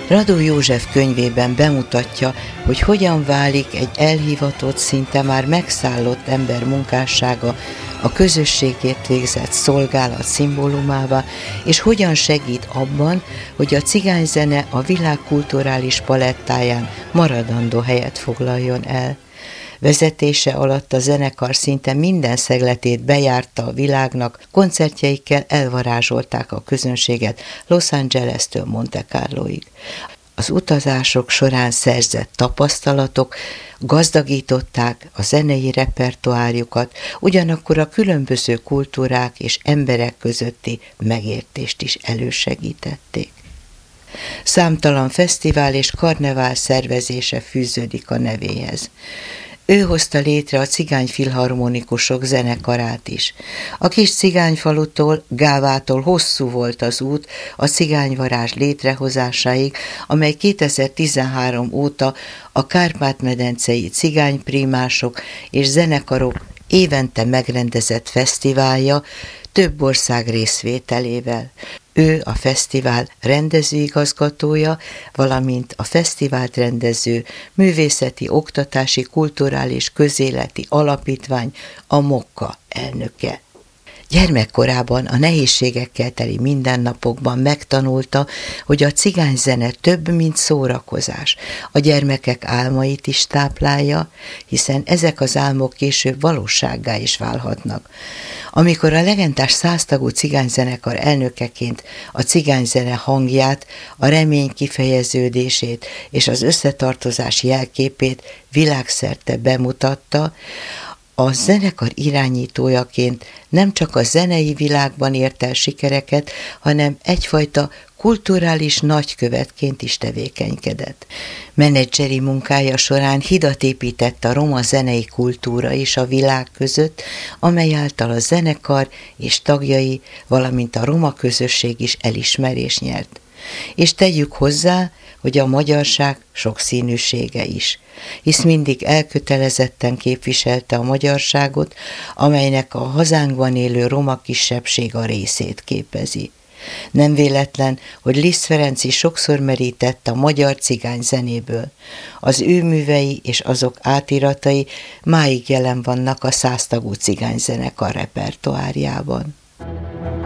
Radó József könyvében bemutatja, hogy hogyan válik egy elhivatott, szinte már megszállott ember munkássága a közösségért végzett szolgálat szimbólumává, és hogyan segít abban, hogy a cigányzene a világ kulturális palettáján maradandó helyet foglaljon el. Vezetése alatt a zenekar szinte minden szegletét bejárta a világnak, koncertjeikkel elvarázsolták a közönséget Los Angeles-től Monte Carloig. Az utazások során szerzett tapasztalatok gazdagították a zenei repertoárjukat, ugyanakkor a különböző kultúrák és emberek közötti megértést is elősegítették. Számtalan fesztivál és karnevál szervezése fűződik a nevéhez. Ő hozta létre a cigányfilharmonikusok zenekarát is. A kis cigányfalutól, Gávától hosszú volt az út a cigányvarázs létrehozásáig, amely 2013 óta a Kárpát-medencei cigányprímások és zenekarok évente megrendezett fesztiválja több ország részvételével. Ő a fesztivál rendezőigazgatója, valamint a fesztivált rendező Művészeti, Oktatási, Kulturális, Közéleti Alapítvány, a MOKKA elnöke. Gyermekkorában a nehézségekkel teli mindennapokban megtanulta, hogy a cigányzene több, mint szórakozás. A gyermekek álmait is táplálja, hiszen ezek az álmok később valósággá is válhatnak. Amikor a legendás 100 tagú cigányzenekar elnökeként a cigányzene hangját, a remény kifejeződését és az összetartozás jelképét világszerte bemutatta, a zenekar irányítójaként nem csak a zenei világban ért el sikereket, hanem egyfajta kulturális nagykövetként is tevékenykedett. Menedzseri munkája során hidat épített a roma zenei kultúra és a világ között, amely által a zenekar és tagjai, valamint a roma közösség is elismerést nyert. És tegyük hozzá, hogy a magyarság sokszínűsége is, hisz mindig elkötelezetten képviselte a magyarságot, amelynek a hazánkban élő roma kisebbség a részét képezi. Nem véletlen, hogy Liszt Ferenc is sokszor merített a magyar cigány zenéből. Az ő művei és azok átiratai máig jelen vannak a 100 tagú cigányzenekar repertoárjában.